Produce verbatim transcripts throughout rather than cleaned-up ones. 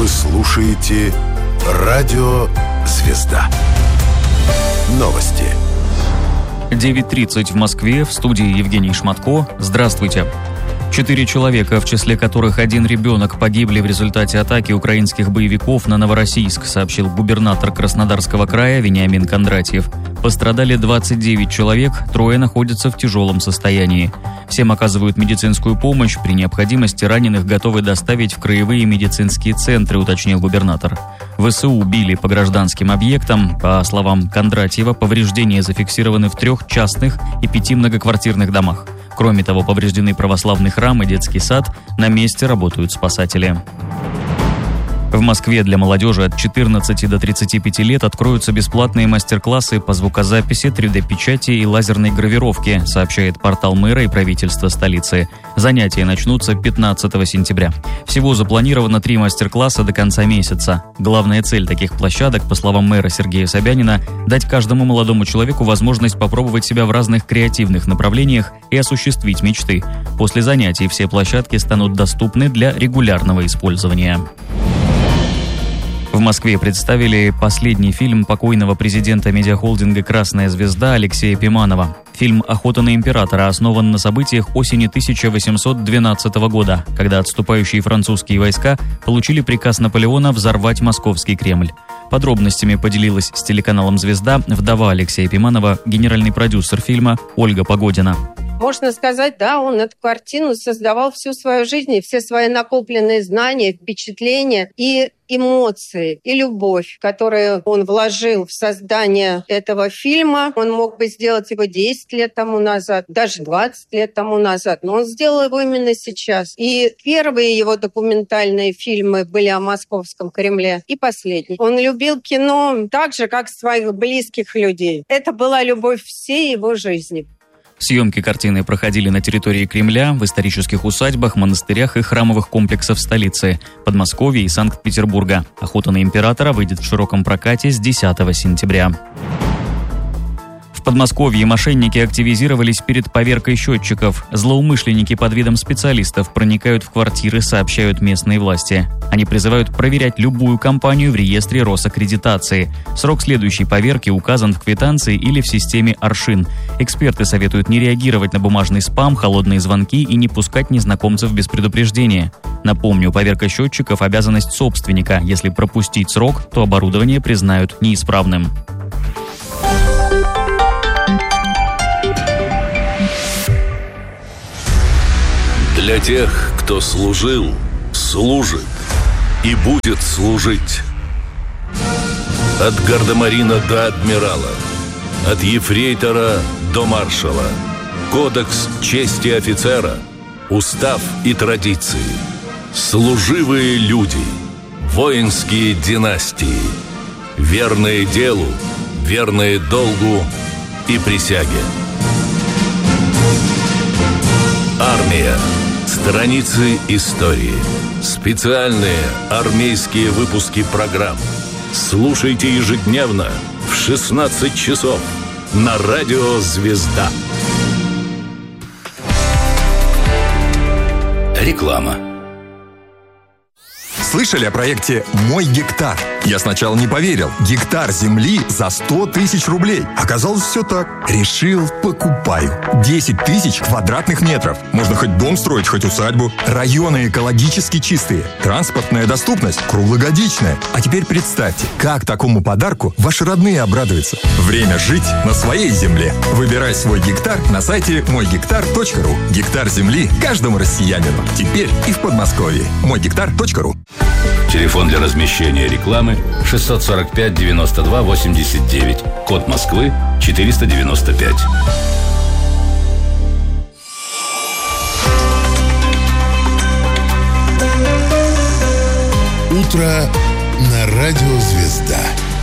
слушаете Радио Звезда. Новости. девять тридцать в Москве, в студии Евгений Шматко. Здравствуйте. Четыре человека, в числе которых один ребенок, погибли в результате атаки украинских боевиков на Новороссийск, сообщил губернатор Краснодарского края Вениамин Кондратьев. Пострадали двадцать девять человек, трое находятся в тяжелом состоянии. Всем оказывают медицинскую помощь, при необходимости раненых готовы доставить в краевые медицинские центры, уточнил губернатор. ВСУ били по гражданским объектам. По словам Кондратьева, повреждения зафиксированы в трех частных и пяти многоквартирных домах. Кроме того, повреждены православный храм и детский сад. На месте работают спасатели. В Москве для молодежи от четырнадцати до тридцати пяти лет откроются бесплатные мастер-классы по звукозаписи, три дэ-печати и лазерной гравировке, сообщает портал мэра и правительства столицы. Занятия начнутся пятнадцатого сентября. Всего запланировано три мастер-класса до конца месяца. Главная цель таких площадок, по словам мэра Сергея Собянина, дать каждому молодому человеку возможность попробовать себя в разных креативных направлениях и осуществить мечты. После занятий все площадки станут доступны для регулярного использования. В Москве представили последний фильм покойного президента медиахолдинга «Красная звезда» Алексея Пиманова. Фильм «Охота на императора» основан на событиях осени тысяча восемьсот двенадцатого года, когда отступающие французские войска получили приказ Наполеона взорвать московский Кремль. Подробностями поделилась с телеканалом «Звезда» вдова Алексея Пиманова, генеральный продюсер фильма Ольга Погодина. Можно сказать, да, он эту картину создавал всю свою жизнь, и все свои накопленные знания, впечатления и эмоции, и любовь, которую он вложил в создание этого фильма. Он мог бы сделать его десять лет тому назад, даже двадцать лет тому назад, но он сделал его именно сейчас. И первые его документальные фильмы были о московском Кремле, и последний. Он любил кино так же, как своих близких людей. Это была любовь всей его жизни. Съемки картины проходили на территории Кремля, в исторических усадьбах, монастырях и храмовых комплексах столицы, Подмосковья и Санкт-Петербурга. «Охота на императора» выйдет в широком прокате с десятого сентября. В Подмосковье мошенники активизировались перед поверкой счетчиков. Злоумышленники под видом специалистов проникают в квартиры, сообщают местные власти. Они призывают проверять любую компанию в реестре Росаккредитации. Срок следующей поверки указан в квитанции или в системе Аршин. Эксперты советуют не реагировать на бумажный спам, холодные звонки и не пускать незнакомцев без предупреждения. Напомню, поверка счетчиков – обязанность собственника. Если пропустить срок, то оборудование признают неисправным. Для тех, кто служил, служит и будет служить. От гардемарина до адмирала, от ефрейтора до маршала. Кодекс чести офицера, устав и традиции. Служивые люди, воинские династии. Верные делу, верные долгу и присяге. Армия. Страницы истории. Специальные армейские выпуски программ. Слушайте ежедневно в шестнадцать часов на Радио Звезда. Реклама. Слышали о проекте «Мой гектар»? Я сначала не поверил. Гектар земли за сто тысяч рублей. Оказалось, все так. Решил, покупаю. десять тысяч квадратных метров. Можно хоть дом строить, хоть усадьбу. Районы экологически чистые. Транспортная доступность круглогодичная. А теперь представьте, как такому подарку ваши родные обрадуются. Время жить на своей земле. Выбирай свой гектар на сайте мой гектар точка ру. Гектар земли каждому россиянину. Теперь и в Подмосковье. мой гектар точка ру. Телефон для размещения рекламы шестьсот сорок пять девяносто два восемьдесят девять. Код Москвы четыреста девяносто пять. Утро на Радио Звезда.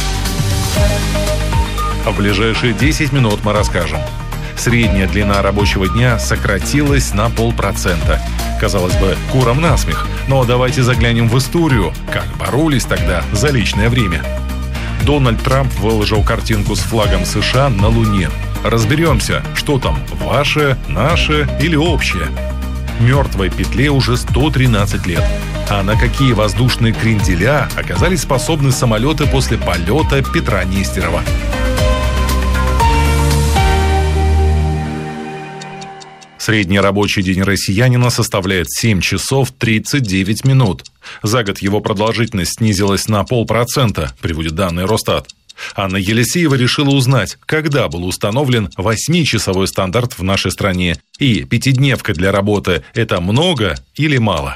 В ближайшие десять минут мы расскажем. Средняя длина рабочего дня сократилась на полпроцента. Казалось бы, курам насмех, но давайте заглянем в историю, как боролись тогда за личное время. Дональд Трамп выложил картинку с флагом США на Луне. Разберемся, что там, ваше, наше или общее. мертвой петле уже сто тринадцать лет. А на какие воздушные кренделя оказались способны самолеты после полета Петра Нестерова? Средний рабочий день россиянина составляет семь часов тридцать девять минут. За год его продолжительность снизилась на полпроцента, приводит данные Росстат. Анна Елисеева решила узнать, когда был установлен восьмичасовой стандарт в нашей стране. И пятидневка для работы – это много или мало?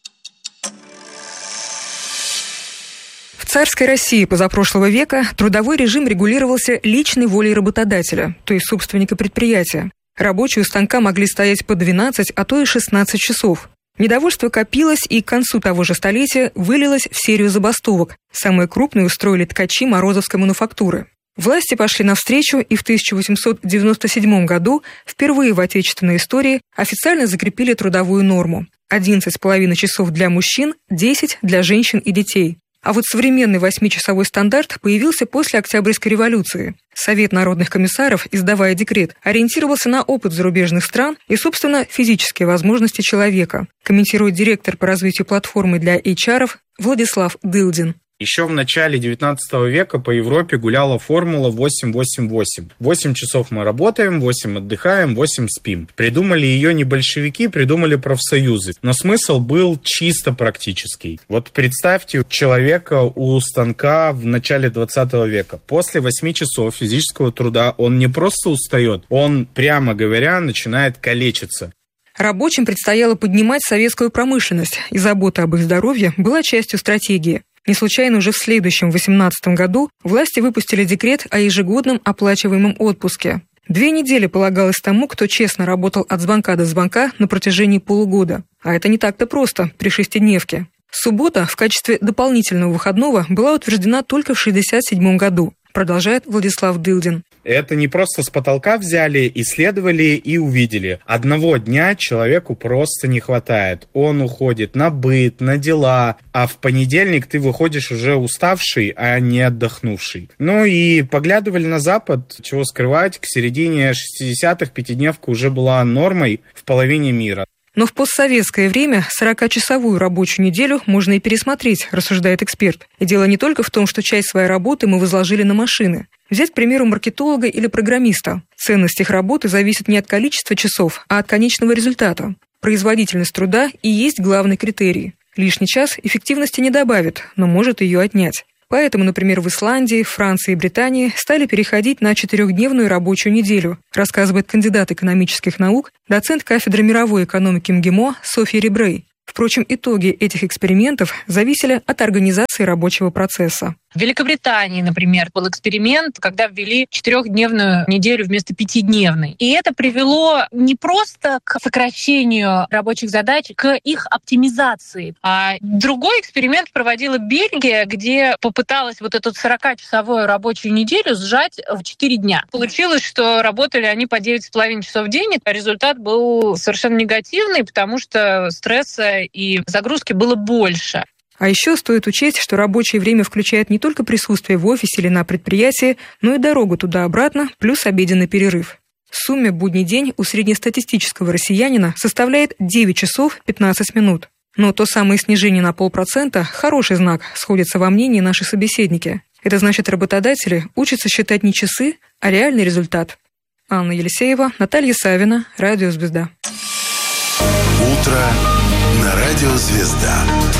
В царской России позапрошлого века трудовой режим регулировался личной волей работодателя, то есть собственника предприятия. Рабочие у станка могли стоять по двенадцать, а то и шестнадцать часов. Недовольство копилось и к концу того же столетия вылилось в серию забастовок. Самые крупные устроили ткачи Морозовской мануфактуры. Власти пошли навстречу, и в тысяча восемьсот девяносто седьмом году впервые в отечественной истории официально закрепили трудовую норму. одиннадцать с половиной часов для мужчин, десять для женщин и детей. А вот современный восьмичасовой стандарт появился после Октябрьской революции. Совет народных комиссаров, издавая декрет, ориентировался на опыт зарубежных стран и, собственно, физические возможности человека, комментирует директор по развитию платформы для эйч ар-ов Владислав Дылдин. Еще в начале девятнадцатого века по Европе гуляла формула восемь восемь восемь. восемь часов мы работаем, восемь отдыхаем, восемь спим. Придумали ее не большевики, придумали профсоюзы. Но смысл был чисто практический. Вот представьте человека у станка в начале двадцатого века. После восьми часов физического труда он не просто устает, он, прямо говоря, начинает калечиться. Рабочим предстояло поднимать советскую промышленность, и забота об их здоровье была частью стратегии. Не случайно уже в следующем, восемнадцатом году, власти выпустили декрет о ежегодном оплачиваемом отпуске. Две недели полагалось тому, кто честно работал от звонка до звонка на протяжении полугода. А это не так-то просто при шестидневке. Суббота в качестве дополнительного выходного была утверждена только в шестьдесят седьмом году, продолжает Владислав Дылдин. Это не просто с потолка взяли, исследовали и увидели. Одного дня человеку просто не хватает. Он уходит на быт, на дела, а в понедельник ты выходишь уже уставший, а не отдохнувший. Ну и поглядывали на Запад, чего скрывать, к середине шестидесятых пятидневка уже была нормой в половине мира. Но в постсоветское время сорокачасовую рабочую неделю можно и пересмотреть, рассуждает эксперт. И дело не только в том, что часть своей работы мы возложили на машины. Взять, к примеру, маркетолога или программиста. Ценность их работы зависит не от количества часов, а от конечного результата. Производительность труда и есть главный критерий. Лишний час эффективности не добавит, но может ее отнять. Поэтому, например, в Исландии, Франции и Британии стали переходить на четырехдневную рабочую неделю, рассказывает кандидат экономических наук, доцент кафедры мировой экономики МГИМО Софья Ребрей. Впрочем, итоги этих экспериментов зависели от организации рабочего процесса. В Великобритании, например, был эксперимент, когда ввели четырехдневную неделю вместо пятидневной. И это привело не просто к сокращению рабочих задач, к их оптимизации. А другой эксперимент проводила Бельгия, где попыталась вот эту сорокачасовую рабочую неделю сжать в четыре дня. Получилось, что работали они по девять с половиной часов в день, а результат был совершенно негативный, потому что стресса и загрузки было больше. А еще стоит учесть, что рабочее время включает не только присутствие в офисе или на предприятии, но и дорогу туда-обратно, плюс обеденный перерыв. В сумме будний день у среднестатистического россиянина составляет девять часов пятнадцать минут. Но то самое снижение на полпроцента – хороший знак, сходятся во мнении наши собеседники. Это значит, работодатели учатся считать не часы, а реальный результат. Анна Елисеева, Наталья Савина, Радио «Звезда». Утро на Радио «Звезда».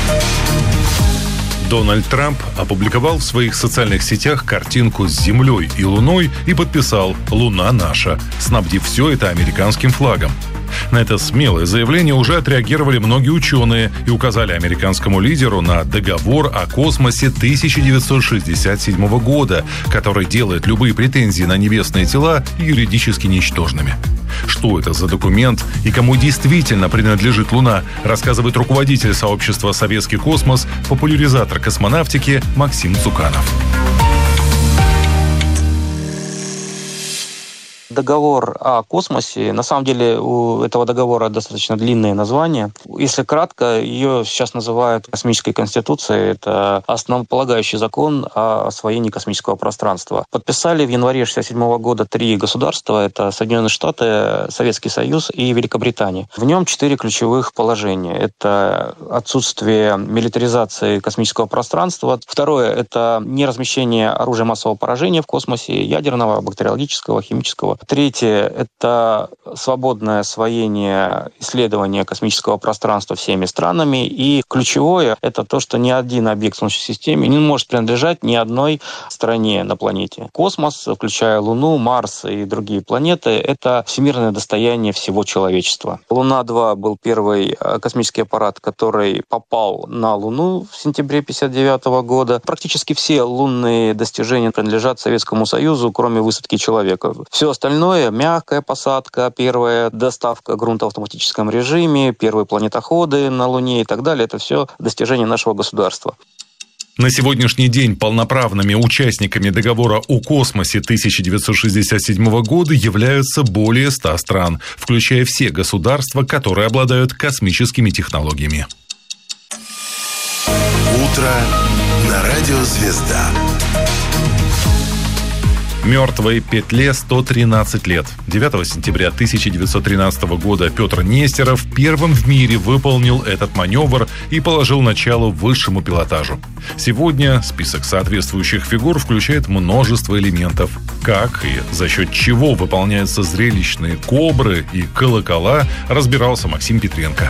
Дональд Трамп опубликовал в своих социальных сетях картинку с Землей и Луной и подписал «Луна наша», снабдив все это американским флагом. На это смелое заявление уже отреагировали многие ученые и указали американскому лидеру на договор о космосе тысяча девятьсот шестьдесят седьмого года, который делает любые претензии на небесные тела юридически ничтожными. Что это за документ и кому действительно принадлежит Луна, рассказывает руководитель сообщества «Советский космос», популяризатор космонавтики Максим Цуканов. Договор о космосе, на самом деле у этого договора достаточно длинное название. Если кратко, ее сейчас называют космической конституцией. Это основополагающий закон о освоении космического пространства. Подписали в январе шестьдесят седьмого года три государства. Это Соединенные Штаты, Советский Союз и Великобритания. В нем четыре ключевых положения. Это отсутствие милитаризации космического пространства. Второе – это неразмещение оружия массового поражения в космосе, ядерного, бактериологического, химического. Третье – это свободное освоение исследования космического пространства всеми странами. И ключевое – это то, что ни один объект в Солнечной системе не может принадлежать ни одной стране на планете. Космос, включая Луну, Марс и другие планеты, это всемирное достояние всего человечества. Луна-два был первый космический аппарат, который попал на Луну в сентябре тысяча девятьсот пятьдесят девятого года. Практически все лунные достижения принадлежат Советскому Союзу, кроме высадки человека. Все остальное – мягкая посадка, первая доставка грунта в автоматическом режиме, первые планетоходы на Луне и так далее – это все достижения нашего государства. На сегодняшний день полноправными участниками договора о космосе тысяча девятьсот шестьдесят седьмого года являются более ста стран, включая все государства, которые обладают космическими технологиями. Утро на радио «Звезда». Мертвой петле сто тринадцать лет. девятого сентября тысяча девятьсот тринадцатого года Петр Нестеров первым в мире выполнил этот маневр и положил начало высшему пилотажу. Сегодня список соответствующих фигур включает множество элементов. Как и за счет чего выполняются зрелищные кобры и колокола, разбирался Максим Петренко.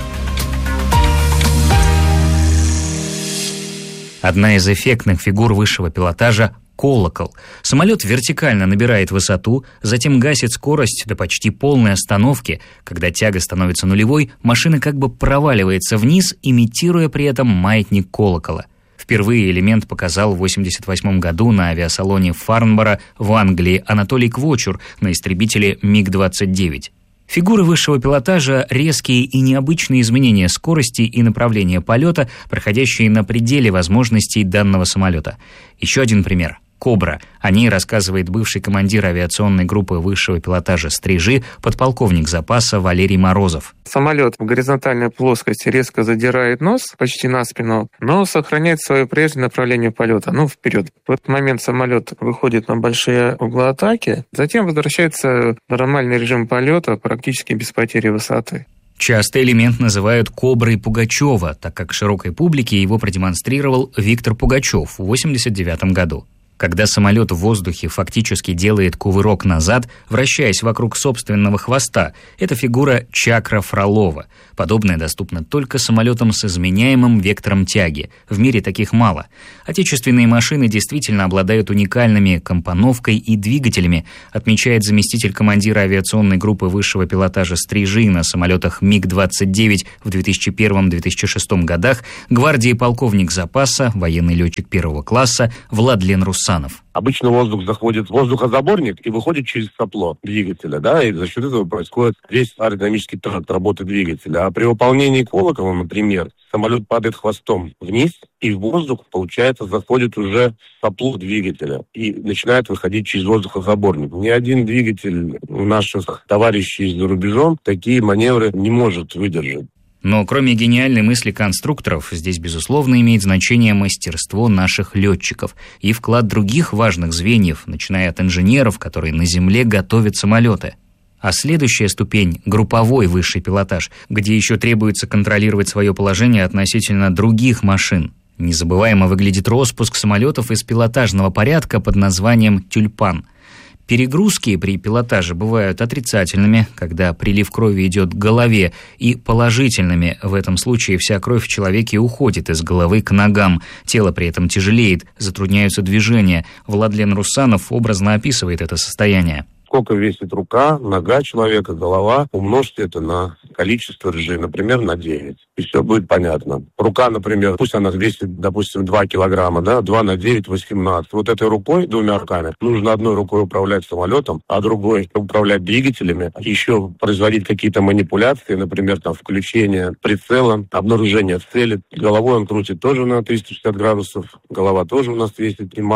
Одна из эффектных фигур высшего пилотажа – колокол. Самолет вертикально набирает высоту, затем гасит скорость до почти полной остановки. Когда тяга становится нулевой, машина как бы проваливается вниз, имитируя при этом маятник колокола. Впервые элемент показал в восемьдесят восьмом году на авиасалоне Фарнборо в Англии Анатолий Квочур на истребителе миг двадцать девять. Фигуры высшего пилотажа – резкие и необычные изменения скорости и направления полета, проходящие на пределе возможностей данного самолета. Еще один пример – «Кобра». О ней рассказывает бывший командир авиационной группы высшего пилотажа «Стрижи», подполковник запаса Валерий Морозов. Самолет в горизонтальной плоскости резко задирает нос почти на спину, но сохраняет свое прежнее направление полета, ну, вперед. В этот момент самолет выходит на большие углы атаки, затем возвращается в нормальный режим полета практически без потери высоты. Часто элемент называют «коброй Пугачева», так как широкой публике его продемонстрировал Виктор Пугачев в восемьдесят девятом году. Когда самолет в воздухе фактически делает кувырок назад, вращаясь вокруг собственного хвоста, это фигура чакра Фролова. Подобное доступно только самолетам с изменяемым вектором тяги. В мире таких мало. Отечественные машины действительно обладают уникальными компоновкой и двигателями, отмечает заместитель командира авиационной группы высшего пилотажа «Стрижи» на самолетах миг двадцать девять в две тысячи первом — две тысячи шестом годах, гвардии полковник запаса, военный летчик первого класса Владлен Русанов. Обычно воздух заходит в воздухозаборник и выходит через сопло двигателя, да, и за счет этого происходит весь аэродинамический тракт работы двигателя. А при выполнении колокола, например, самолет падает хвостом вниз, и в воздух, получается, заходит уже сопло двигателя и начинает выходить через воздухозаборник. Ни один двигатель у наших товарищей за рубежом такие маневры не может выдержать. Но кроме гениальной мысли конструкторов, здесь, безусловно, имеет значение мастерство наших летчиков и вклад других важных звеньев, начиная от инженеров, которые на земле готовят самолеты. А следующая ступень – групповой высший пилотаж, где еще требуется контролировать свое положение относительно других машин. Незабываемо выглядит распуск самолетов из пилотажного порядка под названием «Тюльпан». Перегрузки при пилотаже бывают отрицательными, когда прилив крови идет к голове, и положительными. В этом случае вся кровь в человеке уходит из головы к ногам. Тело при этом тяжелеет, затрудняются движения. Владлен Русанов образно описывает это состояние. Сколько весит рука, нога человека, голова, умножьте это на количество ржи, например, на девять. И все будет понятно. Рука, например, пусть она весит, допустим, два килограмма, да, два на девять, восемнадцать. Вот этой рукой, двумя руками, нужно одной рукой управлять самолетом, а другой управлять двигателями, еще производить какие-то манипуляции, например, там, включение прицела, обнаружение цели. Головой он крутит тоже на триста шестьдесят градусов, голова тоже у нас весит немало.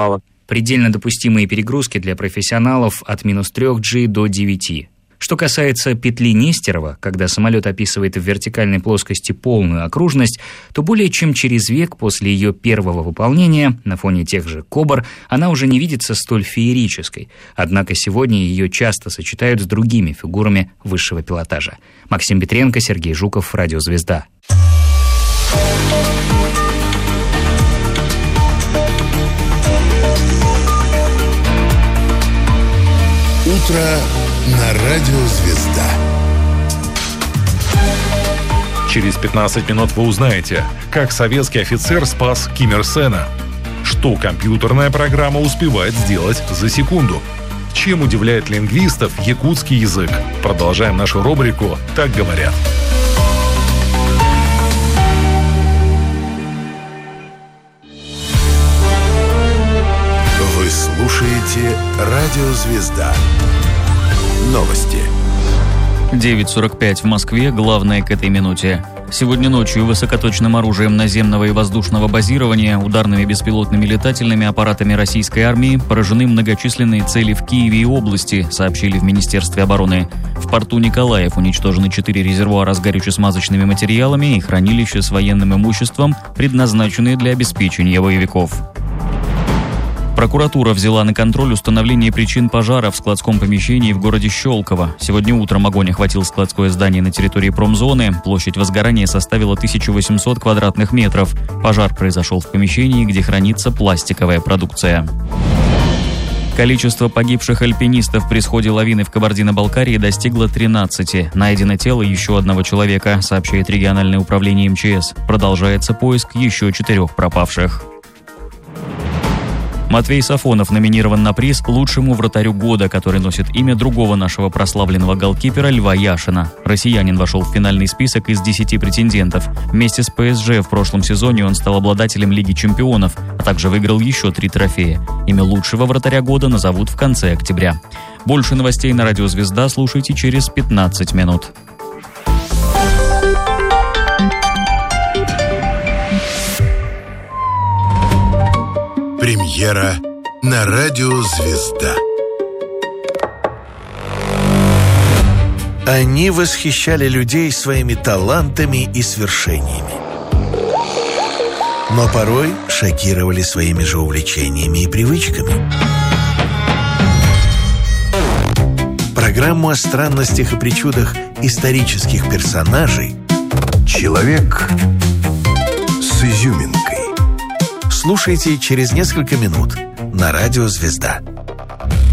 Предельно допустимые перегрузки для профессионалов от минус три джи до девяти. Что касается петли Нестерова, когда самолет описывает в вертикальной плоскости полную окружность, то более чем через век после ее первого выполнения, на фоне тех же «Кобр», она уже не видится столь феерической. Однако сегодня ее часто сочетают с другими фигурами высшего пилотажа. Максим Петренко, Сергей Жуков, Радио «Звезда». Утро на Радио «Звезда». Через пятнадцать минут вы узнаете, как советский офицер спас Ким Ир Сена, что компьютерная программа успевает сделать за секунду, чем удивляет лингвистов якутский язык. Продолжаем нашу рубрику «Так говорят». Вы слушаете Радио «Звезда». Новости. девять сорок пять в Москве. Главное к этой минуте. Сегодня ночью высокоточным оружием наземного и воздушного базирования, ударными беспилотными летательными аппаратами российской армии поражены многочисленные цели в Киеве и области, сообщили в Министерстве обороны. В порту Николаев уничтожены четыре резервуара с горюче-смазочными материалами и хранилища с военным имуществом, предназначенные для обеспечения боевиков. Прокуратура взяла на контроль установление причин пожара в складском помещении в городе Щелково. Сегодня утром огонь охватил складское здание на территории промзоны. Площадь возгорания составила тысяча восемьсот квадратных метров. Пожар произошел в помещении, где хранится пластиковая продукция. Количество погибших альпинистов при сходе лавины в Кабардино-Балкарии достигло тринадцати. Найдено тело еще одного человека, сообщает региональное управление эм че эс. Продолжается поиск еще четырех пропавших. Матвей Сафонов номинирован на приз лучшему вратарю года, который носит имя другого нашего прославленного голкипера Льва Яшина. Россиянин вошел в финальный список из десяти претендентов. Вместе с пэ эс жэ в прошлом сезоне он стал обладателем Лиги чемпионов, а также выиграл еще три трофея. Имя лучшего вратаря года назовут в конце октября. Больше новостей на Радио «Звезда» слушайте через пятнадцать минут. Премьера на Радио «Звезда». Они восхищали людей своими талантами и свершениями, но порой шокировали своими же увлечениями и привычками. Программу о странностях и причудах исторических персонажей «Человек с изюминкой». Слушайте через несколько минут на Радио «Звезда».